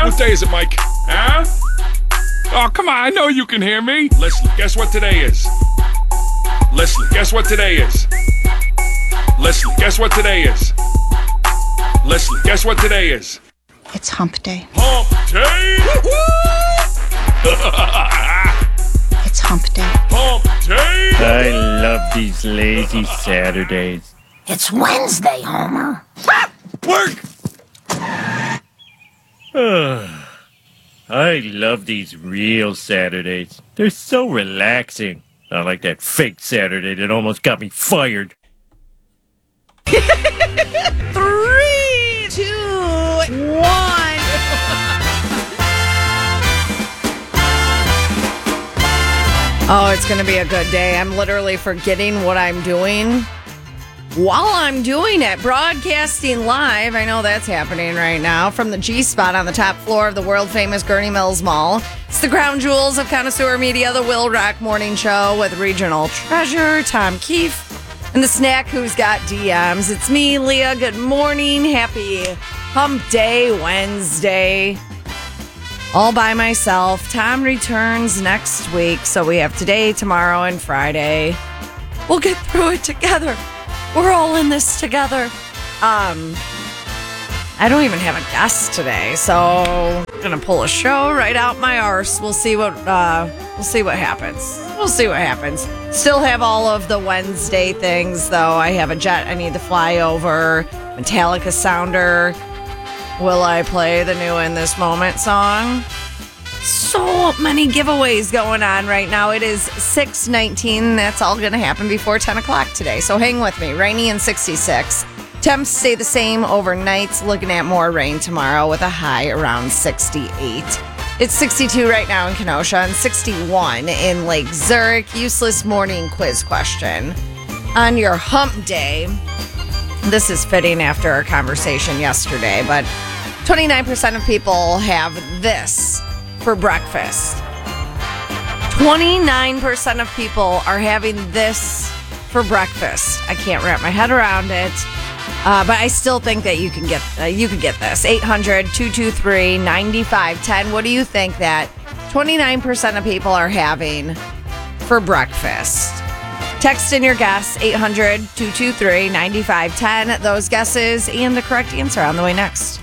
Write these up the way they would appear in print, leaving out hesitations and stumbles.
What day is it, Mike? Huh? Oh, come on, I know you can hear me. Leslie, guess what today is? Leslie, guess what today is? Leslie, guess what today is? Leslie, guess what today is? It's hump day. Hump day! It's hump day. Hump day! I love these lazy Saturdays. It's Wednesday, Homer. Work! I love these real Saturdays. They're so relaxing. Not like that fake Saturday that almost got me fired. 3, 2, 1. Oh, it's going to be a good day. I'm literally forgetting what I'm doing while I'm doing it. Broadcasting live. I know that's happening right now from the G-Spot on the top floor of the world-famous Gurney Mills Mall. It's the crown jewels of connoisseur media, the Will Rock Morning Show with regional treasure Tom Keefe and the snack who's got DMs. It's me, Leah. Good morning. Happy Hump Day Wednesday. All by myself. Tom returns next week, so we have today, tomorrow, and Friday. We'll get through it together. We're all in this together. I don't even have a guest today, so I'm gonna pull a show right out my arse. We'll see what happens. We'll see what happens. Still have all of the Wednesday things, though. I have a jet I need to fly over. Metallica sounder. Will I play the new In This Moment song? So many giveaways going on right now. It is 6:19. That's all going to happen before 10 o'clock today. So hang with me. Rainy and 66. Temps stay the same overnight. Looking at more rain tomorrow with a high around 68. It's 62 right now in Kenosha and 61 in Lake Zurich. Useless morning quiz question. On your hump day, this is fitting after our conversation yesterday, but 29% of people have this for breakfast. 29% of people are having this for breakfast. I can't wrap my head around it, but I still think that you can get this. 800-223-9510. What do you think that 29% of people are having for breakfast? Text in your guess, 800-223-9510. Those guesses and the correct answer on the way next.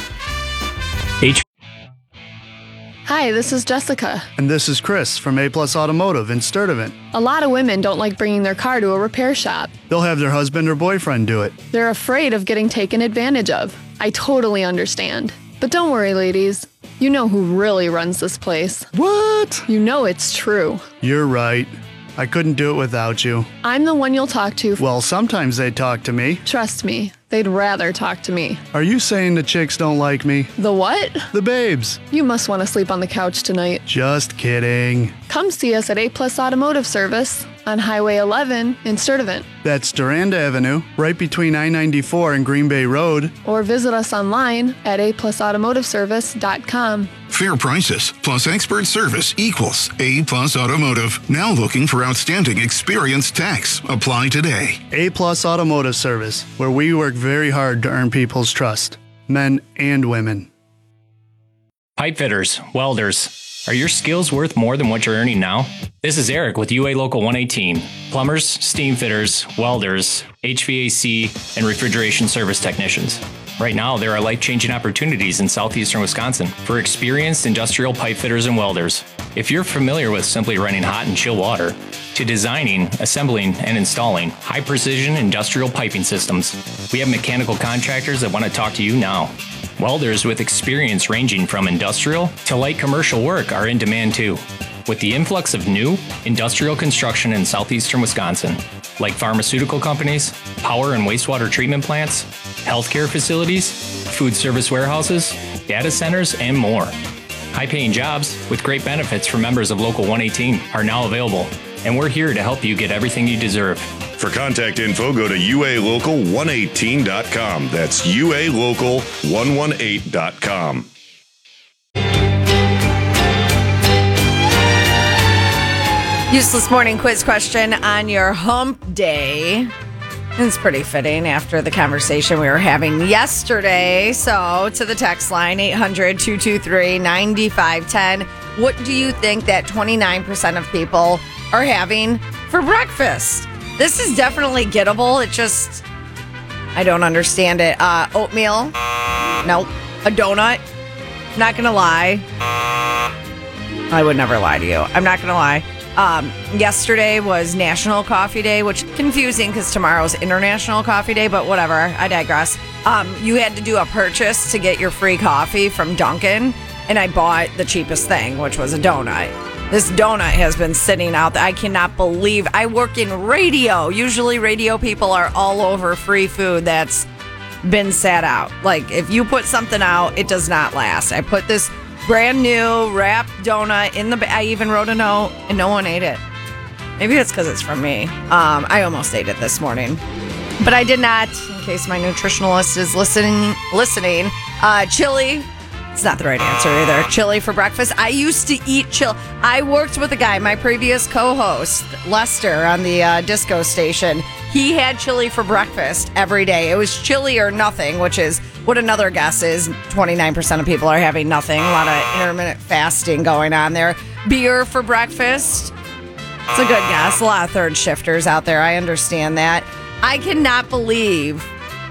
Hi, this is Jessica. And this is Chris from A Plus Automotive in Sturtevant. A lot of women don't like bringing their car to a repair shop. They'll have their husband or boyfriend do it. They're afraid of getting taken advantage of. I totally understand. But don't worry, ladies. You know who really runs this place. What? You know it's true. You're right. I couldn't do it without you. I'm the one you'll talk to. Well, sometimes they talk to me. Trust me, they'd rather talk to me. Are you saying the chicks don't like me? The what? The babes. You must want to sleep on the couch tonight. Just kidding. Come see us at A Plus Automotive Service on Highway 11 in Sturtevant. That's Durand Avenue, right between I-94 and Green Bay Road. Or visit us online at aplusautomotiveservice.com. Fair prices plus expert service equals A Plus Automotive. Now looking for outstanding experience tax. Apply today. A Plus Automotive Service, where we work very hard to earn people's trust, men and women. Pipe fitters, welders. Are your skills worth more than what you're earning now? This is Eric with UA Local 118. Plumbers, steam fitters, welders, HVAC, and refrigeration service technicians. Right now, there are life-changing opportunities in southeastern Wisconsin for experienced industrial pipe fitters and welders. If you're familiar with simply running hot and chill water, to designing, assembling, and installing high-precision industrial piping systems, we have mechanical contractors that want to talk to you now. Welders with experience ranging from industrial to light commercial work are in demand too. With the influx of new industrial construction in southeastern Wisconsin, like pharmaceutical companies, power and wastewater treatment plants, healthcare facilities, food service warehouses, data centers, and more. High-paying jobs with great benefits for members of Local 118 are now available, and we're here to help you get everything you deserve. For contact info, go to ualocal118.com. That's ualocal118.com. Useless morning quiz question on your hump day. It's pretty fitting after the conversation we were having yesterday. So, to the text line, 800-223-9510. What do you think that 29% of people are having for breakfast? This is definitely gettable. It just, I don't understand it. Oatmeal? Nope. A donut? Not going to lie. I would never lie to you. I'm not going to lie. Yesterday was National Coffee Day, which is confusing because tomorrow's International Coffee Day, but whatever. I digress. You had to do a purchase to get your free coffee from Dunkin', and I bought the cheapest thing, which was a donut. This donut has been sitting out there. I cannot believe I work in radio. Usually radio people are all over free food that's been sat out. Like, if you put something out, it does not last. I put this brand new wrapped donut in the I even wrote a note and no one ate it. Maybe it's because it's from me. I almost ate it this morning, but I did not, in case my nutritionalist is listening. Chili. It's not the right answer either. Chili for breakfast. I used to eat chili. I worked with a guy, my previous co-host, Lester, on the disco station. He had chili for breakfast every day. It was chili or nothing, which is what another guess is. 29% of people are having nothing. A lot of intermittent fasting going on there. Beer for breakfast. It's a good guess. A lot of third shifters out there. I understand that. I cannot believe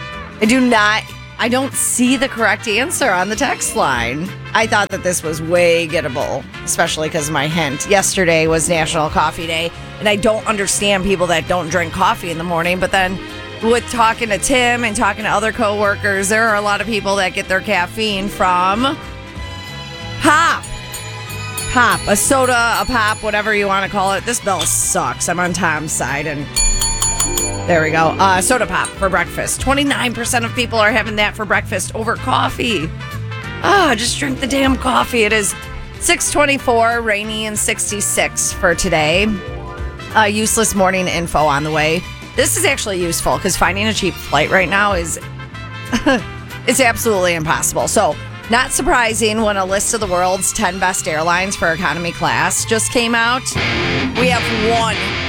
I don't see the correct answer on the text line. I thought that this was way gettable, especially because of my hint. Yesterday was National Coffee Day, and I don't understand people that don't drink coffee in the morning. But then with talking to Tim and talking to other coworkers, there are a lot of people that get their caffeine from Pop. A soda, a pop, whatever you want to call it. This bell sucks. I'm on Tom's side, and there we go. Soda pop for breakfast. 29% of people are having that for breakfast over coffee. Just drink the damn coffee. It is 6:24, rainy and 66 for today. Useless morning info on the way. This is actually useful because finding a cheap flight right now is it's absolutely impossible. So, not surprising when a list of the world's 10 best airlines for economy class just came out. We have one